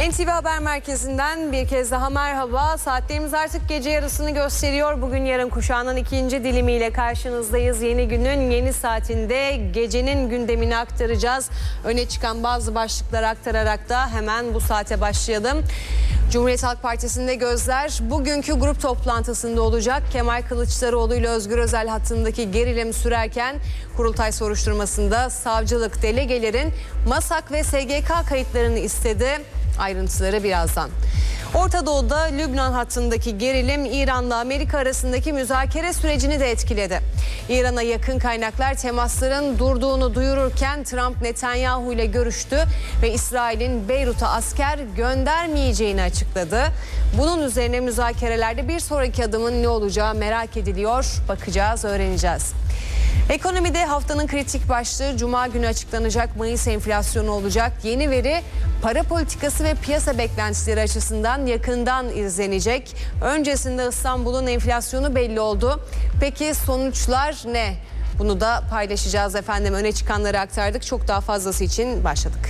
NTV Haber Merkezi'nden bir kez daha merhaba. Saatlerimiz artık gece yarısını gösteriyor. Bugün yarın kuşağının ikinci dilimiyle karşınızdayız. Yeni günün yeni saatinde gecenin gündemini aktaracağız. Öne çıkan bazı başlıkları aktararak da hemen bu saate başlayalım. Cumhuriyet Halk Partisi'nde gözler bugünkü grup toplantısında olacak. Kemal Kılıçdaroğlu ile Özgür Özel hattındaki gerilim sürerken kurultay soruşturmasında savcılık delegelerin MASAK ve SGK kayıtlarını istedi. Ayrıntıları birazdan. Orta Doğu'da Lübnan hattındaki gerilim İran'la Amerika arasındaki müzakere sürecini de etkiledi. İran'a yakın kaynaklar temasların durduğunu duyururken Trump Netanyahu ile görüştü ve İsrail'in Beyrut'a asker göndermeyeceğini açıkladı. Bunun üzerine müzakerelerde bir sonraki adımın ne olacağı merak ediliyor. Bakacağız, öğreneceğiz. Ekonomide haftanın kritik başlığı Cuma günü açıklanacak Mayıs enflasyonu olacak. Yeni veri para politikası ve piyasa beklentileri açısından yakından izlenecek. Öncesinde İstanbul'un enflasyonu belli oldu. Peki sonuçlar ne? Bunu da paylaşacağız efendim. Öne çıkanları aktardık. Çok daha fazlası için başladık.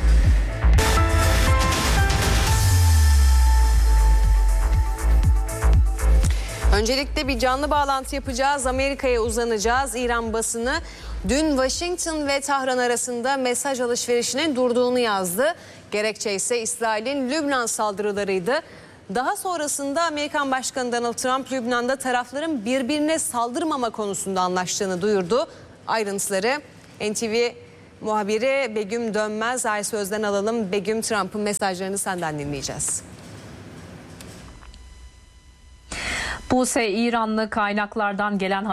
Öncelikle bir canlı bağlantı yapacağız. Amerika'ya uzanacağız. İran basını dün Washington ve Tahran arasında mesaj alışverişinin durduğunu yazdı. Gerekçe ise İsrail'in Lübnan saldırılarıydı. Daha sonrasında Amerikan Başkanı Donald Trump Lübnan'da tarafların birbirine saldırmama konusunda anlaştığını duyurdu. Ayrıntıları NTV muhabiri Begüm Dönmez Söz'den alalım. Begüm, Trump'ın mesajlarını senden dinleyeceğiz. Buse, İranlı kaynaklardan gelen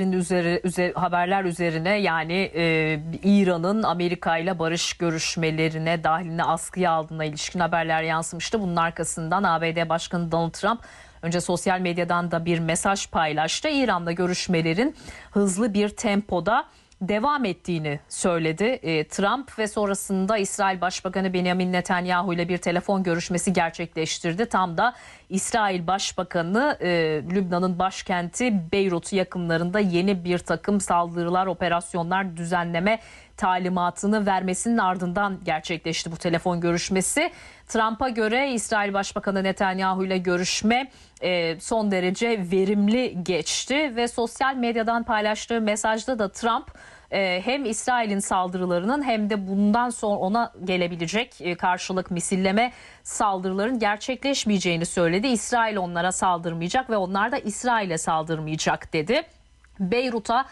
haberler üzerine yani İran'ın Amerika ile barış görüşmelerine dahiline askıya aldığına ilişkin haberler yansımıştı. Bunun arkasından ABD Başkanı Donald Trump önce sosyal medyadan da bir mesaj paylaştı. İran'la görüşmelerin hızlı bir tempoda devam ettiğini söyledi Trump ve sonrasında İsrail Başbakanı Benjamin Netanyahu ile bir telefon görüşmesi gerçekleştirdi. Tam da İsrail Başbakanı Lübnan'ın başkenti Beyrut yakınlarında yeni bir takım saldırılar, operasyonlar düzenleme talimatını vermesinin ardından gerçekleşti bu telefon görüşmesi. Trump'a göre İsrail Başbakanı Netanyahu ile görüşme son derece verimli geçti ve sosyal medyadan paylaştığı mesajda da Trump hem İsrail'in saldırılarının hem de bundan sonra ona gelebilecek karşılık misilleme saldırıların gerçekleşmeyeceğini söyledi. İsrail onlara saldırmayacak ve onlar da İsrail'e saldırmayacak dedi. Beyrut'a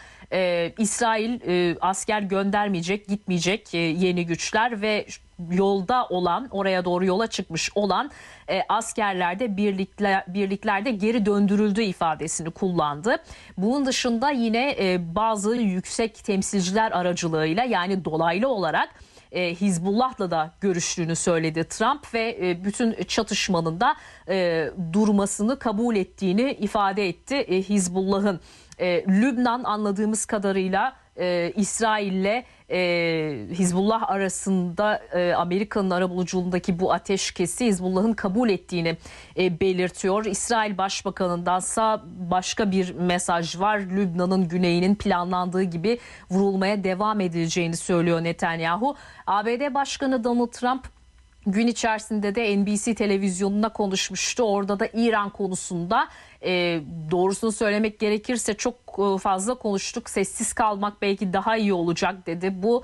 İsrail asker göndermeyecek, gitmeyecek yeni güçler ve yolda olan, oraya doğru yola çıkmış olan askerlerde birliklerde geri döndürüldüğü ifadesini kullandı. Bunun dışında yine bazı yüksek temsilciler aracılığıyla yani dolaylı olarak Hizbullah'la da görüştüğünü söyledi Trump ve bütün çatışmanın da durmasını kabul ettiğini ifade etti Hizbullah'ın. Lübnan anladığımız kadarıyla İsrail'le Hizbullah arasında Amerika'nın arabuluculuğundaki bu ateşkesi Hizbullah'ın kabul ettiğini belirtiyor. İsrail Başbakanı'ndansa başka bir mesaj var. Lübnan'ın güneyinin planlandığı gibi vurulmaya devam edileceğini söylüyor Netanyahu. ABD Başkanı Donald Trump gün içerisinde de NBC televizyonuna konuşmuştu. Orada da İran konusunda doğrusunu söylemek gerekirse çok fazla konuştuk. Sessiz kalmak belki daha iyi olacak dedi. Bu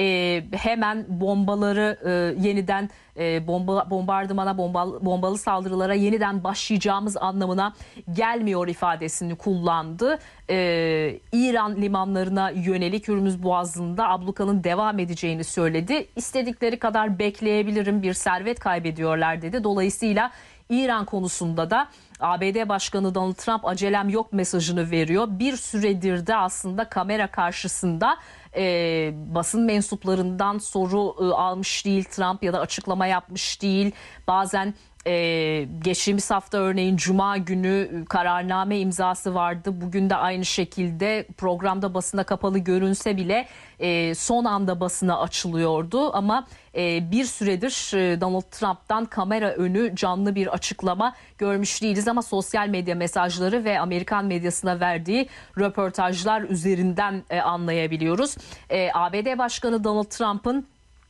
hemen bombaları yeniden bombalı saldırılara yeniden başlayacağımız anlamına gelmiyor ifadesini kullandı. İran limanlarına yönelik Hürmüz Boğazı'nda ablukanın devam edeceğini söyledi. İstedikleri kadar bekleyebilirim, bir servet kaybediyorlar dedi. Dolayısıyla İran konusunda da ABD Başkanı Donald Trump acelem yok mesajını veriyor. Bir süredir de aslında kamera karşısında basın mensuplarından soru almış değil Trump ya da açıklama yapmış değil. Bazen geçtiğimiz hafta örneğin Cuma günü kararname imzası vardı. Bugün de aynı şekilde programda basına kapalı görünse bile son anda basına açılıyordu. Ama bir süredir Donald Trump'tan kamera önü canlı bir açıklama görmüş değiliz. Ama sosyal medya mesajları ve Amerikan medyasına verdiği röportajlar üzerinden anlayabiliyoruz. ABD Başkanı Donald Trump'ın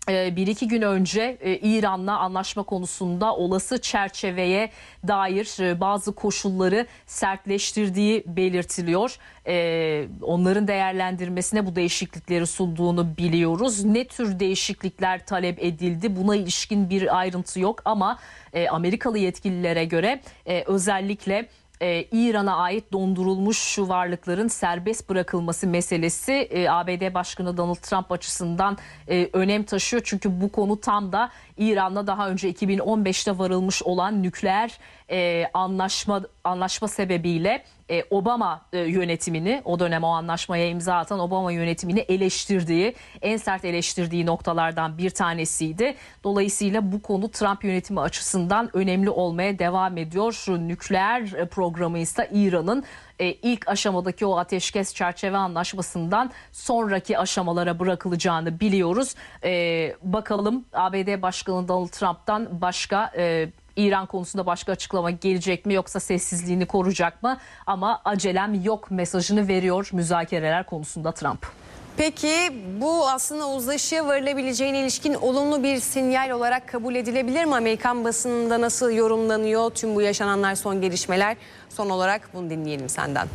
1-2 gün önce İran'la anlaşma konusunda olası çerçeveye dair bazı koşulları sertleştirdiği belirtiliyor. Onların değerlendirmesine bu değişiklikleri sunduğunu biliyoruz. Ne tür değişiklikler talep edildi? Buna ilişkin bir ayrıntı yok ama Amerikalı yetkililere göre özellikle İran'a ait dondurulmuş şu varlıkların serbest bırakılması meselesi ABD Başkanı Donald Trump açısından önem taşıyor. Çünkü bu konu tam da İran'la daha önce 2015'te varılmış olan nükleer anlaşma sebebiyle Obama yönetimini, o dönem o anlaşmaya imza atan Obama yönetimini en sert eleştirdiği noktalardan bir tanesiydi. Dolayısıyla bu konu Trump yönetimi açısından önemli olmaya devam ediyor. Nükleer programı ise İran'ın ilk aşamadaki o ateşkes çerçeve anlaşmasından sonraki aşamalara bırakılacağını biliyoruz. Bakalım ABD Başkanı Donald Trump'tan başka İran konusunda başka açıklama gelecek mi yoksa sessizliğini koruyacak mı? Ama acelem yok mesajını veriyor müzakereler konusunda Trump. Peki bu aslında uzlaşıya varılabileceğine ilişkin olumlu bir sinyal olarak kabul edilebilir mi? Amerikan basınında nasıl yorumlanıyor tüm bu yaşananlar, son gelişmeler? Son olarak bunu dinleyelim senden.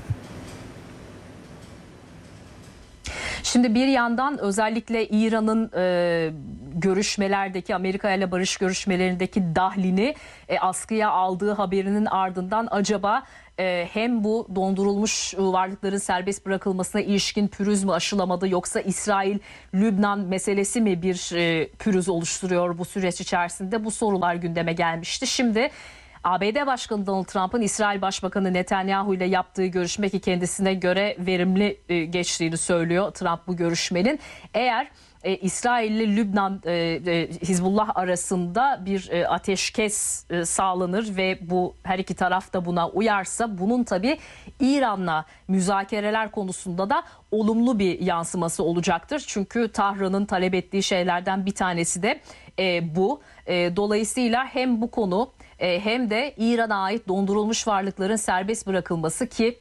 Şimdi bir yandan özellikle İran'ın görüşmelerdeki, Amerika ile barış görüşmelerindeki dahlini askıya aldığı haberinin ardından acaba hem bu dondurulmuş varlıkların serbest bırakılmasına ilişkin pürüz mü aşılamadı, yoksa İsrail-Lübnan meselesi mi bir pürüz oluşturuyor bu süreç içerisinde? Bu sorular gündeme gelmişti. Şimdi ABD Başkanı Donald Trump'ın İsrail Başbakanı Netanyahu ile yaptığı görüşme, ki kendisine göre verimli geçtiğini söylüyor Trump bu görüşmenin. Eğer İsrail ile Lübnan Hizbullah arasında bir ateşkes sağlanır ve bu her iki taraf da buna uyarsa, bunun tabii İran'la müzakereler konusunda da olumlu bir yansıması olacaktır. Çünkü Tahran'ın talep ettiği şeylerden bir tanesi de bu. Dolayısıyla hem bu konu hem de İran'a ait dondurulmuş varlıkların serbest bırakılması, ki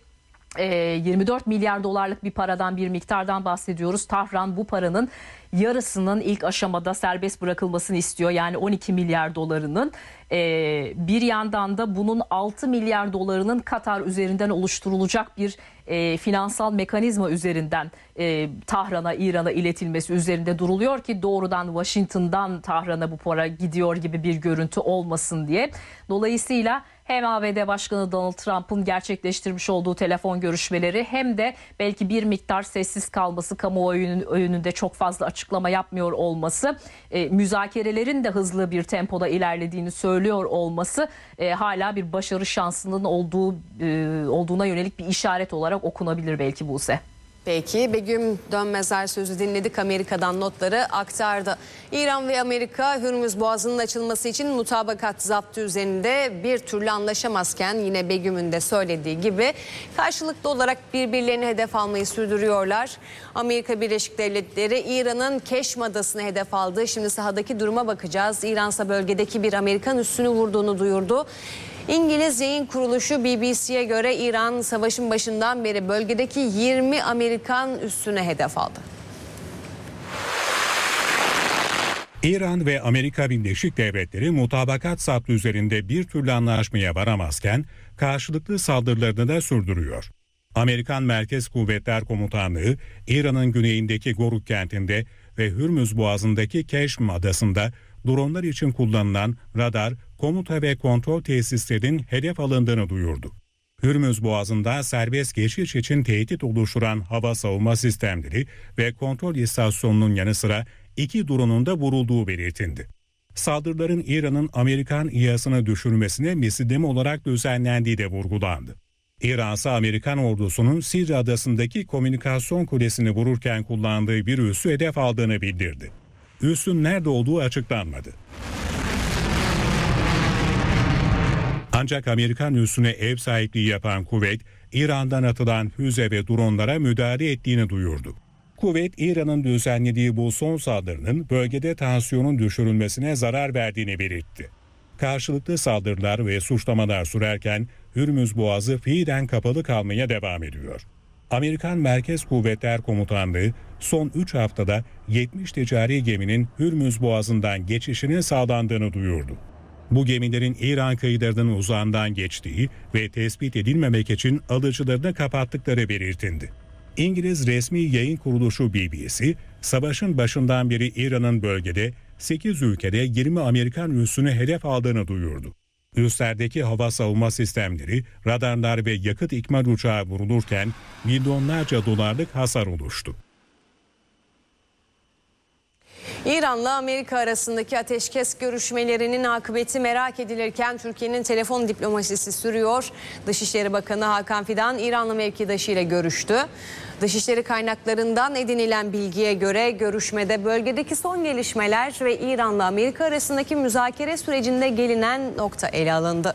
24 milyar dolarlık bir paradan, bir miktardan bahsediyoruz. Tahran bu paranın yarısının ilk aşamada serbest bırakılmasını istiyor. Yani 12 milyar dolarının. Bir yandan da bunun 6 milyar dolarının Katar üzerinden oluşturulacak bir finansal mekanizma üzerinden Tahran'a, İran'a iletilmesi üzerinde duruluyor ki doğrudan Washington'dan Tahran'a bu para gidiyor gibi bir görüntü olmasın diye. Dolayısıyla hem ABD Başkanı Donald Trump'ın gerçekleştirmiş olduğu telefon görüşmeleri hem de belki bir miktar sessiz kalması, kamuoyunun önünde çok fazla açıklama yapmıyor olması, müzakerelerin de hızlı bir tempoda ilerlediğini söylüyor olması hala bir başarı şansının olduğuna yönelik bir işaret olarak okunabilir belki Buse. Peki, Begüm Dönmezer sözü dinledik, Amerika'dan notları aktardı. İran ve Amerika Hürmüz Boğazı'nın açılması için mutabakat zaptı üzerinde bir türlü anlaşamazken, yine Begüm'ün de söylediği gibi karşılıklı olarak birbirlerini hedef almayı sürdürüyorlar. Amerika Birleşik Devletleri İran'ın Keşm Adası'nı hedef aldı. Şimdi sahadaki duruma bakacağız. İran ise bölgedeki bir Amerikan üssünü vurduğunu duyurdu. İngiliz yayın kuruluşu BBC'ye göre İran savaşın başından beri bölgedeki 20 Amerikan üssüne hedef aldı. İran ve Amerika Birleşik Devletleri mutabakat zaptı üzerinde bir türlü anlaşmaya varamazken karşılıklı saldırılarını da sürdürüyor. Amerikan Merkez Kuvvetler Komutanlığı, İran'ın güneyindeki Goruk kentinde ve Hürmüz Boğazı'ndaki Keşm Adası'nda dronlar için kullanılan radar, komuta ve kontrol tesislerinin hedef alındığını duyurdu. Hürmüz Boğazı'nda serbest geçiş için tehdit oluşturan hava savunma sistemleri ve kontrol istasyonunun yanı sıra 2 drone'un da vurulduğu belirtildi. Saldırıların İran'ın Amerikan İHA'sını düşürmesine misilleme olarak düzenlendiği de vurgulandı. İran ise Amerikan ordusunun Sirri Adası'ndaki komünikasyon kulesini vururken kullandığı bir üssü hedef aldığını bildirdi. Üssün nerede olduğu açıklanmadı. Ancak Amerikan üssüne ev sahipliği yapan kuvvet, İran'dan atılan füze ve dronlara müdahale ettiğini duyurdu. Kuvvet, İran'ın düzenlediği bu son saldırının bölgede tansiyonun düşürülmesine zarar verdiğini belirtti. Karşılıklı saldırılar ve suçlamalar sürerken Hürmüz Boğazı fiilen kapalı kalmaya devam ediyor. Amerikan Merkez Kuvvetler Komutanlığı, son 3 haftada 70 ticari geminin Hürmüz Boğazı'ndan geçişinin sağlandığını duyurdu. Bu gemilerin İran kıyılarının uzağından geçtiği ve tespit edilmemek için alıcılarını kapattıkları belirtildi. İngiliz resmi yayın kuruluşu BBC, savaşın başından beri İran'ın bölgede 8 ülkede 20 Amerikan üssünü hedef aldığını duyurdu. Üslerdeki hava savunma sistemleri, radarlar ve yakıt ikmal uçağı vurulurken milyonlarca dolarlık hasar oluştu. İran'la Amerika arasındaki ateşkes görüşmelerinin akıbeti merak edilirken Türkiye'nin telefon diplomasisi sürüyor. Dışişleri Bakanı Hakan Fidan İranlı mevkidaşıyla görüştü. Dışişleri kaynaklarından edinilen bilgiye göre görüşmede bölgedeki son gelişmeler ve İran'la Amerika arasındaki müzakere sürecinde gelinen nokta ele alındı.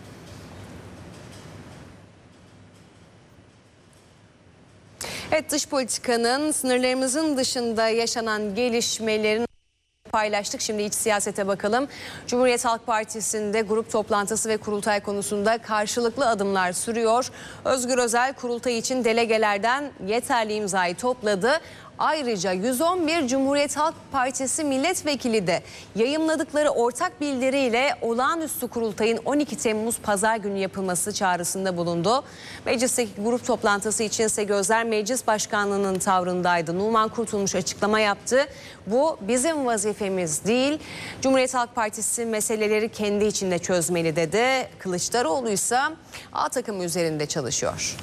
Evet, dış politikanın sınırlarımızın dışında yaşanan gelişmelerin paylaştık. Şimdi iç siyasete bakalım. Cumhuriyet Halk Partisi'nde grup toplantısı ve kurultay konusunda karşılıklı adımlar sürüyor. Özgür Özel kurultay için delegelerden yeterli imzayı topladı. Ayrıca 111 Cumhuriyet Halk Partisi milletvekili de yayımladıkları ortak bildiriyle olağanüstü kurultayın 12 Temmuz Pazar günü yapılması çağrısında bulundu. Meclisteki grup toplantısı içinse gözler Meclis Başkanlığı'nın tavrındaydı. Numan Kurtulmuş açıklama yaptı. Bu bizim vazifemiz değil. Cumhuriyet Halk Partisi meseleleri kendi içinde çözmeli dedi. Kılıçdaroğlu ise A takımı üzerinde çalışıyor.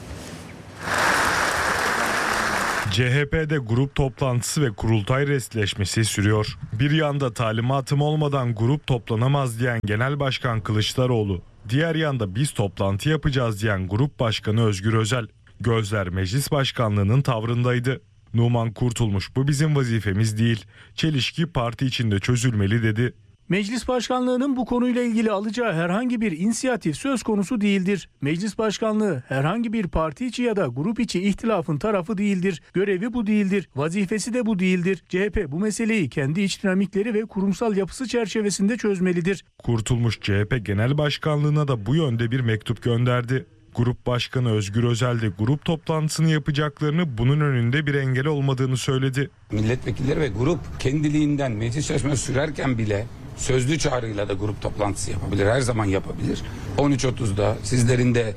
CHP'de grup toplantısı ve kurultay restleşmesi sürüyor. Bir yanda talimatım olmadan grup toplanamaz diyen Genel Başkan Kılıçdaroğlu, diğer yanda biz toplantı yapacağız diyen Grup Başkanı Özgür Özel. Gözler Meclis Başkanlığı'nın tavrındaydı. Numan Kurtulmuş bu bizim vazifemiz değil, çelişki parti içinde çözülmeli dedi. Meclis Başkanlığı'nın bu konuyla ilgili alacağı herhangi bir inisiyatif söz konusu değildir. Meclis Başkanlığı herhangi bir parti içi ya da grup içi ihtilafın tarafı değildir. Görevi bu değildir. Vazifesi de bu değildir. CHP bu meseleyi kendi iç dinamikleri ve kurumsal yapısı çerçevesinde çözmelidir. Kurtulmuş CHP Genel Başkanlığı'na da bu yönde bir mektup gönderdi. Grup Başkanı Özgür Özel de grup toplantısını yapacaklarını, bunun önünde bir engel olmadığını söyledi. Milletvekilleri ve grup kendiliğinden meclis çalışması sürerken bile sözlü çağrıyla da grup toplantısı yapabilir. Her zaman yapabilir. 13.30'da sizlerin de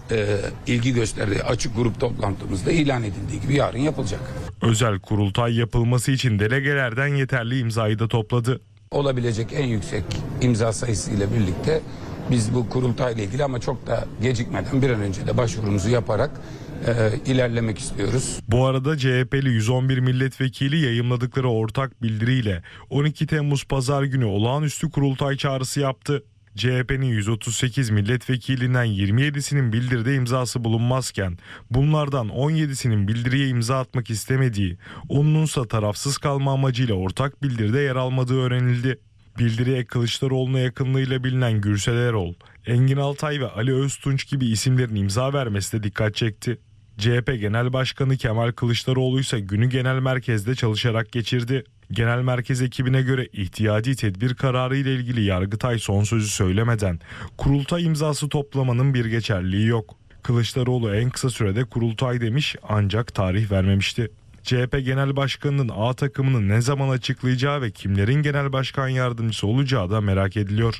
ilgi gösterdiği açık grup toplantımızda ilan edildiği gibi yarın yapılacak. Özel kurultay yapılması için delegelerden yeterli imzayı da topladı. Olabilecek en yüksek imza sayısıyla birlikte biz bu kurultayla ilgili ama çok da gecikmeden bir an önce de başvurumuzu yaparak ilerlemek istiyoruz. Bu arada CHP'li 111 milletvekili yayımladıkları ortak bildiriyle 12 Temmuz Pazar günü olağanüstü kurultay çağrısı yaptı. CHP'nin 138 milletvekilinden 27'sinin bildiride imzası bulunmazken bunlardan 17'sinin bildiriye imza atmak istemediği, onunsa tarafsız kalma amacıyla ortak bildiride yer almadığı öğrenildi. Bildiriye Kılıçdaroğlu'na yakınlığıyla bilinen Gürsel Erol, Engin Altay ve Ali Öztunç gibi isimlerin imza vermesi de dikkat çekti. CHP Genel Başkanı Kemal Kılıçdaroğlu ise günü genel merkezde çalışarak geçirdi. Genel merkez ekibine göre ihtiyati tedbir kararı ile ilgili Yargıtay son sözü söylemeden kurultay imzası toplamanın bir geçerliliği yok. Kılıçdaroğlu en kısa sürede kurultay demiş ancak tarih vermemişti. CHP Genel Başkanı'nın A takımını ne zaman açıklayacağı ve kimlerin genel başkan yardımcısı olacağı da merak ediliyor.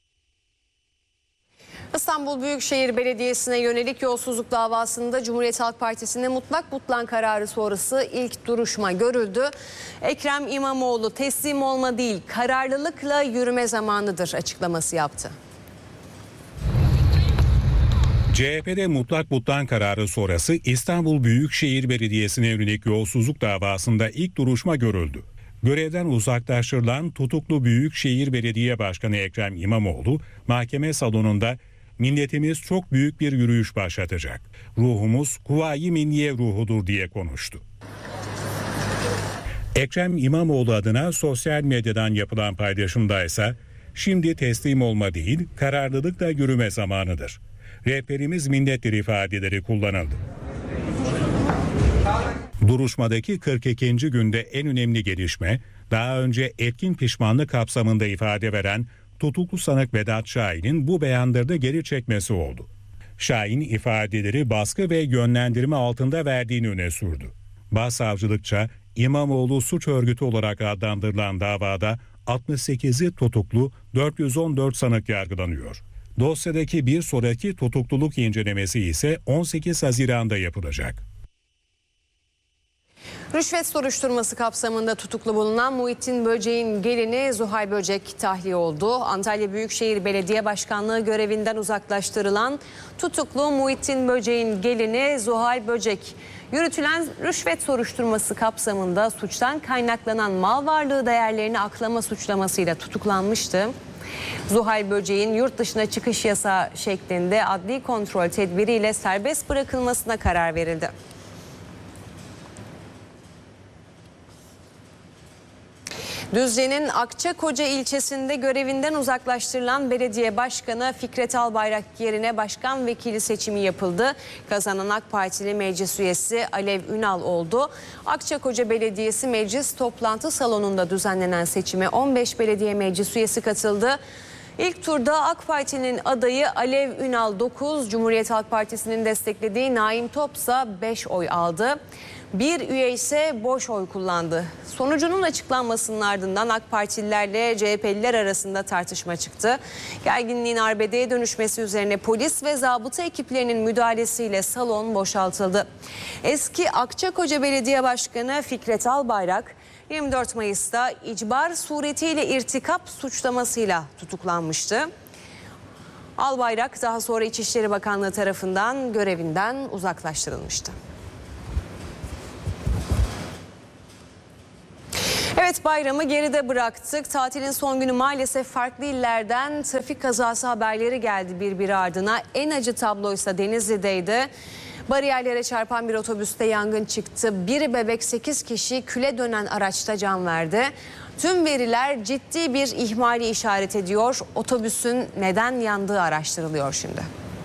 İstanbul Büyükşehir Belediyesi'ne yönelik yolsuzluk davasında Cumhuriyet Halk Partisi'nde mutlak butlan kararı sonrası ilk duruşma görüldü. Ekrem İmamoğlu teslim olma değil kararlılıkla yürüme zamanıdır açıklaması yaptı. CHP'de mutlak butlan kararı sonrası İstanbul Büyükşehir Belediyesi'ne yönelik yolsuzluk davasında ilk duruşma görüldü. Görevden uzaklaştırılan tutuklu Büyükşehir Belediye Başkanı Ekrem İmamoğlu mahkeme salonunda "Milletimiz çok büyük bir yürüyüş başlatacak. Ruhumuz Kuvayi Milliye ruhudur" diye konuştu. Ekrem İmamoğlu adına sosyal medyadan yapılan paylaşımda ise "Şimdi teslim olma değil, kararlılıkla yürüme zamanıdır. Rehberimiz millettir" ifadeleri kullanıldı. Duruşmadaki 42. günde en önemli gelişme, daha önce etkin pişmanlık kapsamında ifade veren tutuklu sanık Vedat Şahin'in bu beyanlarını geri çekmesi oldu. Şahin ifadeleri baskı ve yönlendirme altında verdiğini öne sürdü. Başsavcılıkça İmamoğlu suç örgütü olarak adlandırılan davada 68'i tutuklu, 414 sanık yargılanıyor. Dosyadaki bir sonraki tutukluluk incelemesi ise 18 Haziran'da yapılacak. Rüşvet soruşturması kapsamında tutuklu bulunan Muhittin Böcek'in gelini Zuhal Böcek tahliye oldu. Antalya Büyükşehir Belediye Başkanlığı görevinden uzaklaştırılan tutuklu Muhittin Böcek'in gelini Zuhal Böcek, yürütülen rüşvet soruşturması kapsamında suçtan kaynaklanan mal varlığı değerlerini aklama suçlamasıyla tutuklanmıştı. Zuhal Böcek'in yurt dışına çıkış yasağı şeklinde adli kontrol tedbiriyle serbest bırakılmasına karar verildi. Düzce'nin Akçakoca ilçesinde görevinden uzaklaştırılan belediye başkanı Fikret Albayrak yerine başkan vekili seçimi yapıldı. Kazanan AK Partili meclis üyesi Alev Ünal oldu. Akçakoca Belediyesi Meclis Toplantı Salonu'nda düzenlenen seçime 15 belediye meclis üyesi katıldı. İlk turda AK Parti'nin adayı Alev Ünal 9, Cumhuriyet Halk Partisi'nin desteklediği Naim Topsa 5 oy aldı. Bir üye ise boş oy kullandı. Sonucunun açıklanmasının ardından AK Partililerle CHP'liler arasında tartışma çıktı. Gerginliğin arbedeye dönüşmesi üzerine polis ve zabıta ekiplerinin müdahalesiyle salon boşaltıldı. Eski Akçakoca Belediye Başkanı Fikret Albayrak 24 Mayıs'ta icbar suretiyle irtikap suçlamasıyla tutuklanmıştı. Albayrak daha sonra İçişleri Bakanlığı tarafından görevinden uzaklaştırılmıştı. Evet, bayramı geride bıraktık. Tatilin son günü maalesef farklı illerden trafik kazası haberleri geldi birbiri ardına. En acı tabloysa Denizli'deydi. Bariyerlere çarpan bir otobüste yangın çıktı. Biri bebek, 8 kişi küle dönen araçta can verdi. Tüm veriler ciddi bir ihmali işaret ediyor. Otobüsün neden yandığı araştırılıyor şimdi.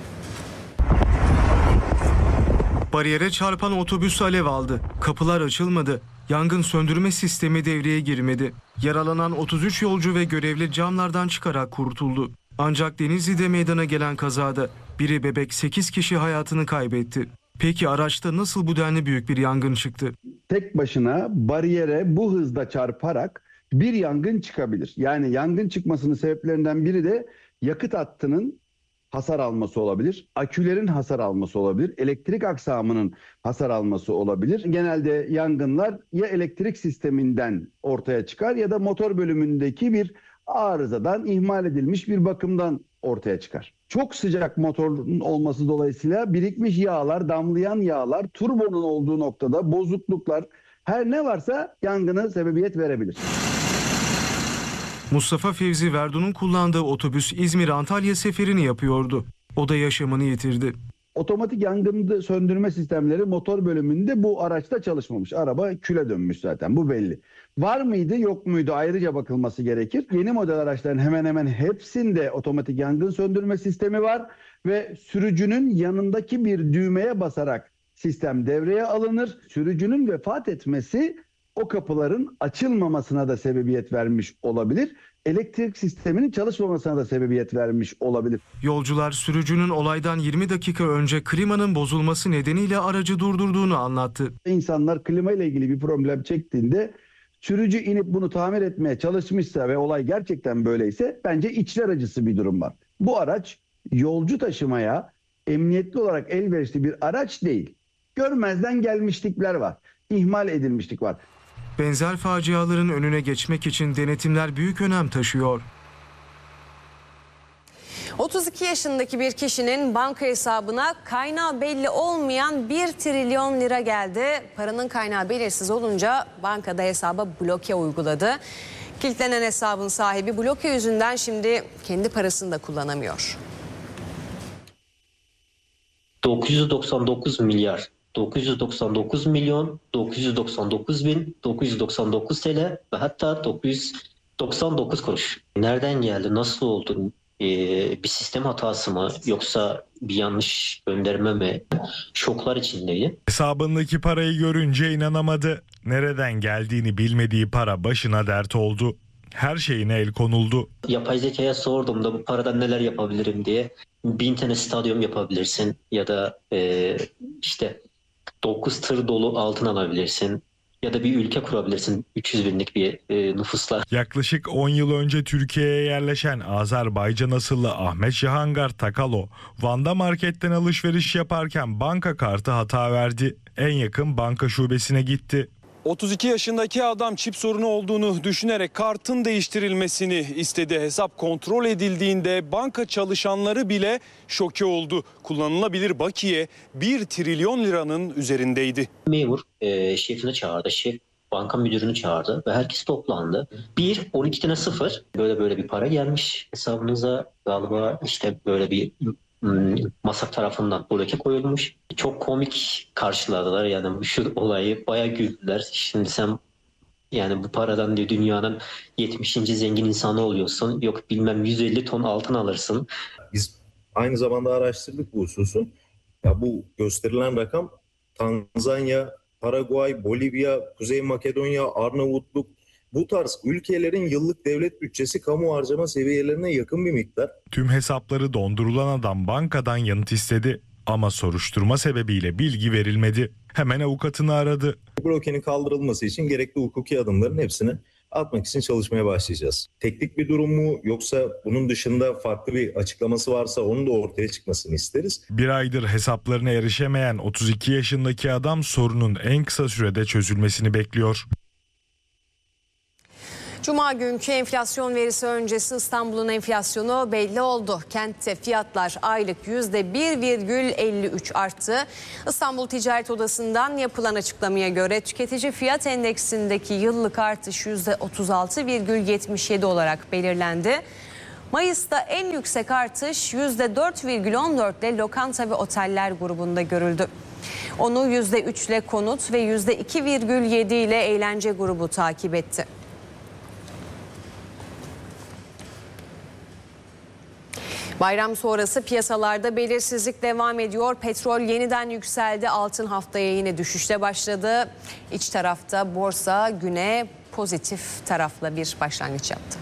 Bariyere çarpan otobüs alev aldı. Kapılar açılmadı. Yangın söndürme sistemi devreye girmedi. Yaralanan 33 yolcu ve görevli camlardan çıkarak kurtuldu. Ancak Denizli'de meydana gelen kazada biri bebek, 8 kişi hayatını kaybetti. Peki araçta nasıl bu denli büyük bir yangın çıktı? Tek başına bariyere bu hızda çarparak bir yangın çıkabilir. Yani yangın çıkmasının sebeplerinden biri de yakıt hattının hasar alması olabilir, akülerin hasar alması olabilir, elektrik aksamının hasar alması olabilir. Genelde yangınlar ya elektrik sisteminden ortaya çıkar ya da motor bölümündeki bir arızadan, ihmal edilmiş bir bakımdan ortaya çıkar. Çok sıcak motorun olması dolayısıyla birikmiş yağlar, damlayan yağlar, turbonun olduğu noktada bozukluklar, her ne varsa yangına sebebiyet verebilir. Mustafa Fevzi Verdun'un kullandığı otobüs İzmir-Antalya seferini yapıyordu. O da yaşamını yitirdi. Otomatik yangın söndürme sistemleri motor bölümünde bu araçta çalışmamış. Araba küle dönmüş zaten, bu belli. Var mıydı yok muydu ayrıca bakılması gerekir. Yeni model araçların hemen hemen hepsinde otomatik yangın söndürme sistemi var. Ve sürücünün yanındaki bir düğmeye basarak sistem devreye alınır. Sürücünün vefat etmesi o kapıların açılmamasına da sebebiyet vermiş olabilir. Elektrik sisteminin çalışmamasına da sebebiyet vermiş olabilir. Yolcular sürücünün olaydan 20 dakika önce klimanın bozulması nedeniyle aracı durdurduğunu anlattı. İnsanlar klima ile ilgili bir problem çektiğinde sürücü inip bunu tamir etmeye çalışmışsa ve olay gerçekten böyleyse bence içler acısı bir durum var. Bu araç yolcu taşımaya emniyetli olarak elverişli bir araç değil. Görmezden gelmişlikler var. İhmal edilmişlik var. Benzer faciaların önüne geçmek için denetimler büyük önem taşıyor. 32 yaşındaki bir kişinin banka hesabına kaynağı belli olmayan 1 trilyon lira geldi. Paranın kaynağı belirsiz olunca bankada hesaba bloke uyguladı. Kilitlenen hesabın sahibi bloke yüzünden şimdi kendi parasını da kullanamıyor. 999 milyar 999 milyon 999 bin 999 TL ve hatta 999 kuruş. Nereden geldi? Nasıl oldu? Bir sistem hatası mı yoksa bir yanlış gönderme mi? Şoklar içindeydi. Hesabındaki parayı görünce inanamadı. Nereden geldiğini bilmediği para başına dert oldu. Her şeyine el konuldu. Yapay zekaya sordum da bu paradan neler yapabilirim diye. 1000 tane stadyum yapabilirsin ya da işte 9 tır dolu altın alabilirsin. ya da bir ülke kurabilirsin 300 binlik bir nüfusla. Yaklaşık 10 yıl önce Türkiye'ye yerleşen Azerbaycan asıllı Ahmet Cihangar Takalo, Van'da marketten alışveriş yaparken banka kartı hata verdi. En yakın banka şubesine gitti. 32 yaşındaki adam çip sorunu olduğunu düşünerek kartın değiştirilmesini istedi. Hesap kontrol edildiğinde banka çalışanları bile şoke oldu. Kullanılabilir bakiye 1 trilyon liranın üzerindeydi. Memur şefini çağırdı. Şef banka müdürünü çağırdı ve herkes toplandı. 12 tane 0 böyle bir para gelmiş hesabınıza, galiba işte böyle bir masa tarafından bloke koyulmuş. Çok komik karşıladılar yani şu olayı, bayağı güldüler. Şimdi sen yani bu paradan diyor dünyanın 70. zengin insanı oluyorsun. Yok bilmem 150 ton altın alırsın. Biz aynı zamanda araştırdık bu hususu. Ya bu gösterilen rakam Tanzanya, Paraguay, Bolivya, Kuzey Makedonya, Arnavutluk, bu tarz ülkelerin yıllık devlet bütçesi kamu harcama seviyelerine yakın bir miktar. Tüm hesapları dondurulan adam bankadan yanıt istedi ama soruşturma sebebiyle bilgi verilmedi. Hemen avukatını aradı. Blokenin kaldırılması için gerekli hukuki adımların hepsini atmak için çalışmaya başlayacağız. Teknik bir durum mu yoksa bunun dışında farklı bir açıklaması varsa onun da ortaya çıkmasını isteriz. Bir aydır hesaplarına erişemeyen 32 yaşındaki adam sorunun en kısa sürede çözülmesini bekliyor. Cuma günkü enflasyon verisi öncesi İstanbul'un enflasyonu belli oldu. Kentte fiyatlar aylık %1,53 arttı. İstanbul Ticaret Odası'ndan yapılan açıklamaya göre tüketici fiyat endeksindeki yıllık artış %36,77 olarak belirlendi. Mayıs'ta en yüksek artış %4,14 ile lokanta ve oteller grubunda görüldü. Onu %3 ile konut ve %2,7 ile eğlence grubu takip etti. Bayram sonrası piyasalarda belirsizlik devam ediyor. Petrol yeniden yükseldi. Altın haftaya yine düşüşle başladı. İç tarafta borsa güne pozitif tarafla bir başlangıç yaptı.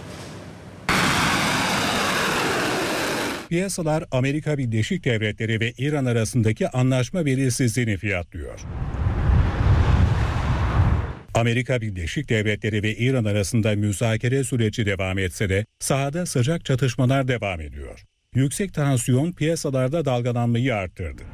Piyasalar Amerika Birleşik Devletleri ve İran arasındaki anlaşma belirsizliğini fiyatlıyor. Amerika Birleşik Devletleri ve İran arasında müzakere süreci devam etse de sahada sıcak çatışmalar devam ediyor. Yüksek tansiyon piyasalarda dalgalanmayı arttırdı.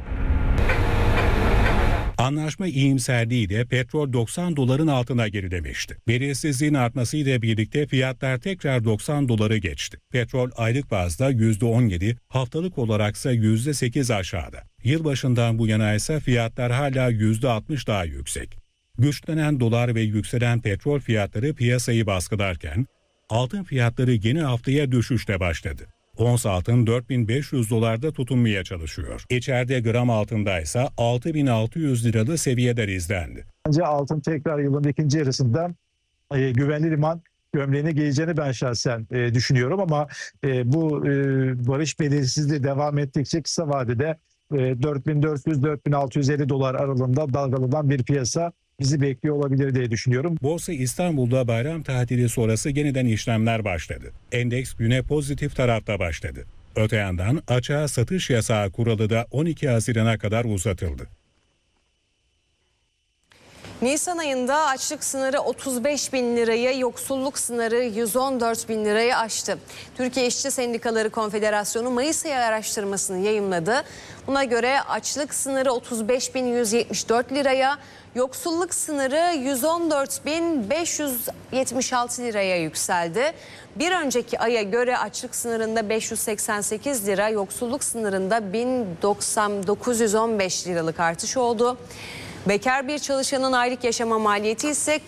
Anlaşma iyimserliğiyle petrol 90 doların altına gerilemişti. Belirsizliğin artmasıyla birlikte fiyatlar tekrar 90 doları geçti. Petrol aylık bazda %17, haftalık olaraksa %8 aşağıda. Yılbaşından bu yana ise fiyatlar hala %60 daha yüksek. Güçlenen dolar ve yükselen petrol fiyatları piyasayı baskılarken altın fiyatları yeni haftaya düşüşle başladı. Ons altın 4.500 dolarda tutunmaya çalışıyor. İçeride gram altında ise 6.600 liralı seviyeler izlendi. Bence altın tekrar yılın ikinci yarısında güvenli liman gömleğine geleceğini ben şahsen düşünüyorum ama bu barış belirsizliği devam ettikçe kısa vadede 4.400-4.650 dolar aralığında dalgalanan bir piyasa bizi bekliyor olabilir diye düşünüyorum. Borsa İstanbul'da bayram tatili sonrası yeniden işlemler başladı. Endeks güne pozitif tarafta başladı. Öte yandan açığa satış yasağı kuralı da 12 Haziran'a kadar uzatıldı. Nisan ayında açlık sınırı 35 bin lirayı, yoksulluk sınırı 114 bin lirayı aştı. Türkiye İşçi Sendikaları Konfederasyonu Mayıs ayı araştırmasını yayımladı. Buna göre açlık sınırı 35.174 liraya, yoksulluk sınırı 114.576 liraya yükseldi. Bir önceki aya göre açlık sınırında 588 lira, yoksulluk sınırında 915 liralık artış oldu. Bekar bir çalışanın aylık yaşama maliyeti ise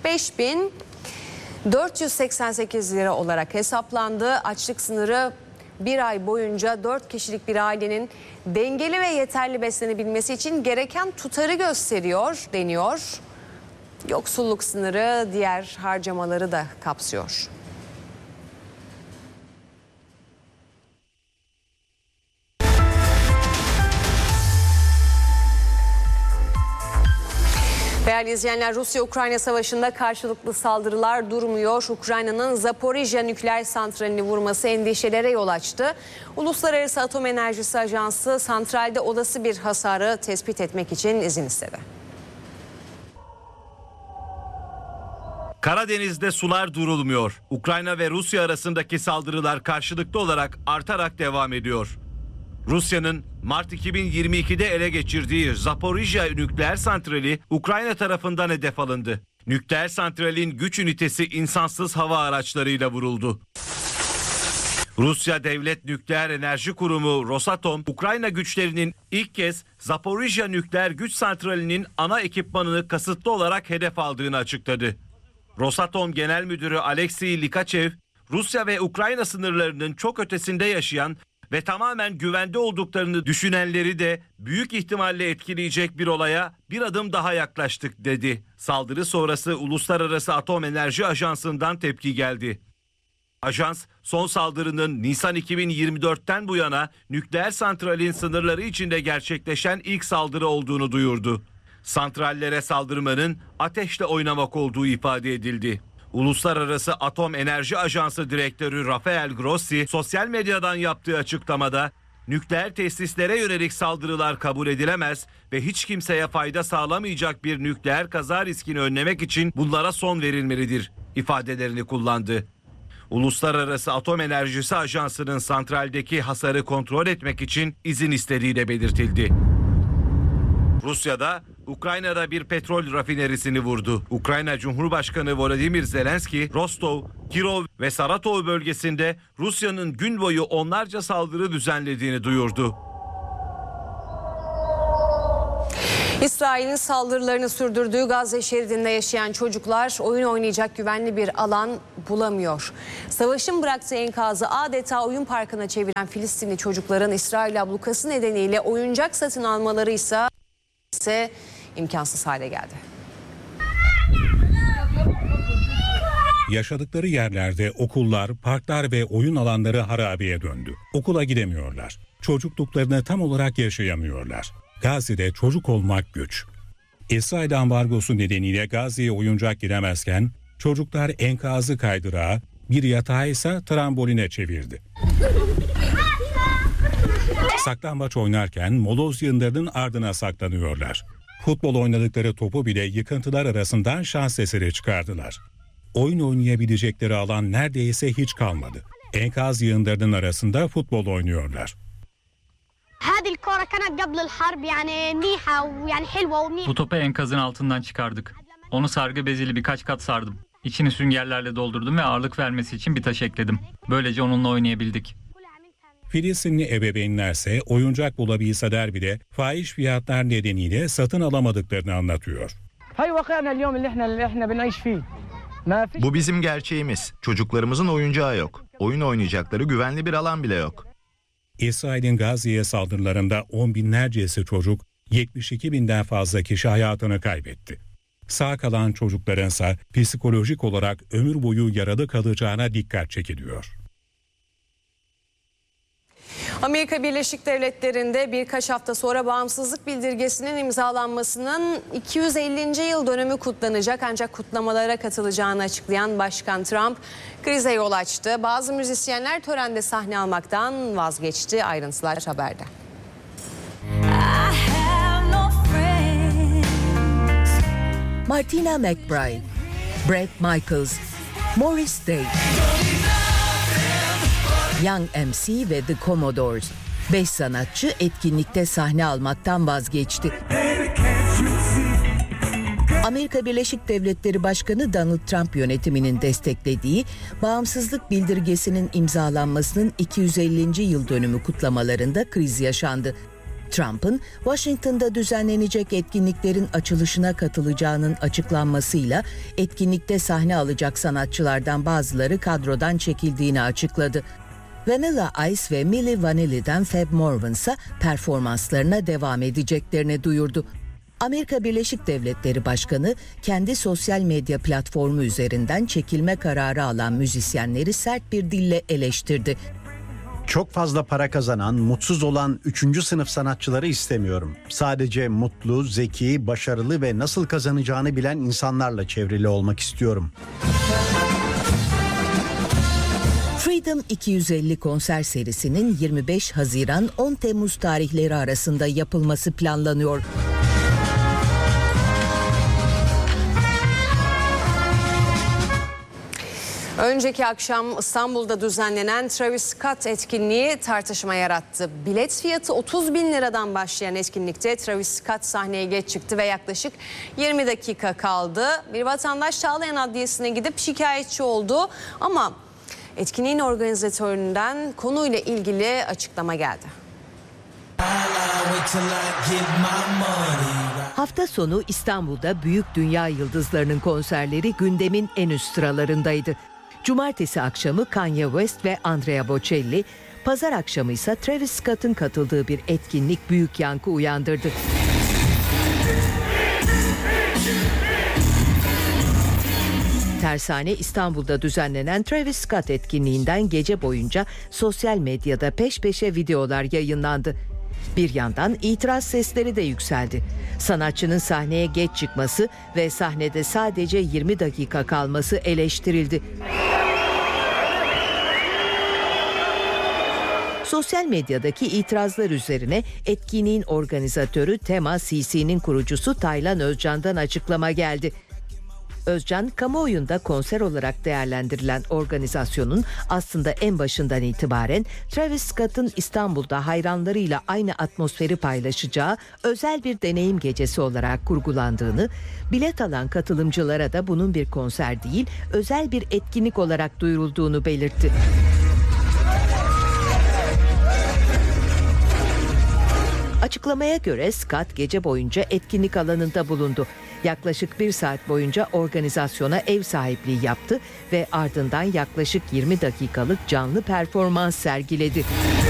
45.488 lira olarak hesaplandı. Açlık sınırı bir ay boyunca 4 kişilik bir ailenin dengeli ve yeterli beslenebilmesi için gereken tutarı gösteriyor deniyor. Yoksulluk sınırı diğer harcamaları da kapsıyor. Değerli izleyenler, Rusya-Ukrayna savaşında karşılıklı saldırılar durmuyor. Ukrayna'nın Zaporijya nükleer santralini vurması endişelere yol açtı. Uluslararası Atom Enerjisi Ajansı santralde olası bir hasarı tespit etmek için izin istedi. Karadeniz'de sular durulmuyor. Ukrayna ve Rusya arasındaki saldırılar karşılıklı olarak artarak devam ediyor. Rusya'nın Mart 2022'de ele geçirdiği Zaporijya nükleer santrali Ukrayna tarafından hedef alındı. Nükleer santralin güç ünitesi insansız hava araçlarıyla vuruldu. Rusya Devlet Nükleer Enerji Kurumu Rosatom, Ukrayna güçlerinin ilk kez Zaporijya nükleer güç santralinin ana ekipmanını kasıtlı olarak hedef aldığını açıkladı. Rosatom Genel Müdürü Alexey Likachev, Rusya ve Ukrayna sınırlarının çok ötesinde yaşayan ve tamamen güvende olduklarını düşünenleri de büyük ihtimalle etkileyecek bir olaya bir adım daha yaklaştık dedi. Saldırı sonrası Uluslararası Atom Enerji Ajansı'ndan tepki geldi. Ajans, son saldırının Nisan 2024'ten bu yana nükleer santralin sınırları içinde gerçekleşen ilk saldırı olduğunu duyurdu. Santrallere saldırmanın ateşle oynamak olduğu ifade edildi. Uluslararası Atom Enerji Ajansı Direktörü Rafael Grossi sosyal medyadan yaptığı açıklamada nükleer tesislere yönelik saldırılar kabul edilemez ve hiç kimseye fayda sağlamayacak bir nükleer kaza riskini önlemek için bunlara son verilmelidir ifadelerini kullandı. Uluslararası Atom Enerjisi Ajansı'nın santraldeki hasarı kontrol etmek için izin istediği de belirtildi. Rusya'da Ukrayna'da bir petrol rafinerisini vurdu. Ukrayna Cumhurbaşkanı Volodymyr Zelenski, Rostov, Kirov ve Saratov bölgesinde Rusya'nın gün boyu onlarca saldırı düzenlediğini duyurdu. İsrail'in saldırılarını sürdürdüğü Gazze şeridinde yaşayan çocuklar oyun oynayacak güvenli bir alan bulamıyor. Savaşın bıraktığı enkazı adeta oyun parkına çeviren Filistinli çocukların İsrail ablukası nedeniyle oyuncak satın almaları ise imkansız hale geldi. Yaşadıkları yerlerde okullar, parklar ve oyun alanları harabeye döndü. Okula gidemiyorlar. Çocukluklarını tam olarak yaşayamıyorlar. Gazze'de çocuk olmak güç. İsrail ambargosu nedeniyle Gazze'ye oyuncak giremezken çocuklar enkazı kaydırağı, bir yatağı ise tramboline çevirdi. Saklambaç oynarken moloz yığınlarının ardına saklanıyorlar. Futbol oynadıkları topu bile yıkıntılar arasından şans eseri çıkardılar. Oyun oynayabilecekleri alan neredeyse hiç kalmadı. Enkaz yığınlarının arasında futbol oynuyorlar. Bu topu enkazın altından çıkardık. Onu sargı beziyle birkaç kat sardım. İçini süngerlerle doldurdum ve ağırlık vermesi için bir taş ekledim. Böylece onunla oynayabildik. Filistinli ebeveynlerse oyuncak bulabilseler bile fahiş fiyatlar nedeniyle satın alamadıklarını anlatıyor. Bu bizim gerçeğimiz. Çocuklarımızın oyuncağı yok. Oyun oynayacakları güvenli bir alan bile yok. İsrail'in Gazze'ye saldırılarında on binlercesi çocuk, 72 binden fazla kişi hayatını kaybetti. Sağ kalan çocuklarınsa psikolojik olarak ömür boyu yaralı kalacağına dikkat çekiliyor. Amerika Birleşik Devletleri'nde birkaç hafta sonra bağımsızlık bildirgesinin imzalanmasının 250. yıl dönümü kutlanacak, ancak kutlamalara katılacağını açıklayan Başkan Trump krize yol açtı. Bazı müzisyenler törende sahne almaktan vazgeçti. Ayrıntılar haberde. Martina McBride, Bret Michaels, Morris Day, Young MC ve The Commodores. 5 sanatçı etkinlikte sahne almaktan vazgeçti. Amerika Birleşik Devletleri Başkanı Donald Trump yönetiminin desteklediği bağımsızlık bildirgesinin imzalanmasının 250. yıl dönümü kutlamalarında kriz yaşandı. Trump'ın Washington'da düzenlenecek etkinliklerin açılışına katılacağının açıklanmasıyla etkinlikte sahne alacak sanatçılardan bazıları kadrodan çekildiğini açıkladı. Vanilla Ice ve Milli Vanilli'den Fab Morvan ise performanslarına devam edeceklerini duyurdu. Amerika Birleşik Devletleri Başkanı kendi sosyal medya platformu üzerinden çekilme kararı alan müzisyenleri sert bir dille eleştirdi. Çok fazla para kazanan, mutsuz olan 3. sınıf sanatçıları istemiyorum. Sadece mutlu, zeki, başarılı ve nasıl kazanacağını bilen insanlarla çevrili olmak istiyorum. Freedom 250 konser serisinin 25 Haziran 10 Temmuz tarihleri arasında yapılması planlanıyor. Önceki akşam İstanbul'da düzenlenen Travis Scott etkinliği tartışma yarattı. Bilet fiyatı 30 bin liradan başlayan etkinlikte Travis Scott sahneye geç çıktı ve yaklaşık 20 dakika kaldı. Bir vatandaş Çağlayan Adliyesi'ne gidip şikayetçi oldu ama etkinliğin organizatöründen konuyla ilgili açıklama geldi. Hafta sonu İstanbul'da büyük dünya yıldızlarının konserleri gündemin en üst sıralarındaydı. Cumartesi akşamı Kanye West ve Andrea Bocelli, pazar akşamı ise Travis Scott'ın katıldığı bir etkinlik büyük yankı uyandırdı. Tersane İstanbul'da düzenlenen Travis Scott etkinliğinden gece boyunca sosyal medyada peş peşe videolar yayınlandı. Bir yandan itiraz sesleri de yükseldi. Sanatçının sahneye geç çıkması ve sahnede sadece 20 dakika kalması eleştirildi. Sosyal medyadaki itirazlar üzerine etkinliğin organizatörü Tema CC'nin kurucusu Taylan Özcan'dan açıklama geldi. Özcan, kamuoyunda konser olarak değerlendirilen organizasyonun aslında en başından itibaren Travis Scott'ın İstanbul'da hayranlarıyla aynı atmosferi paylaşacağı özel bir deneyim gecesi olarak kurgulandığını, bilet alan katılımcılara da bunun bir konser değil, özel bir etkinlik olarak duyurulduğunu belirtti. Açıklamaya göre Scott gece boyunca etkinlik alanında bulundu. Yaklaşık 1 saat boyunca organizasyona ev sahipliği yaptı ve ardından yaklaşık 20 dakikalık canlı performans sergiledi.